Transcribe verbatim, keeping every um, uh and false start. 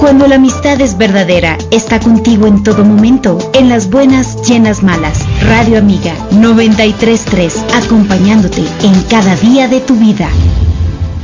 Cuando la amistad es verdadera, está contigo en todo momento, en las buenas y en las malas. Radio Amiga noventa y tres punto tres, acompañándote en cada día de tu vida.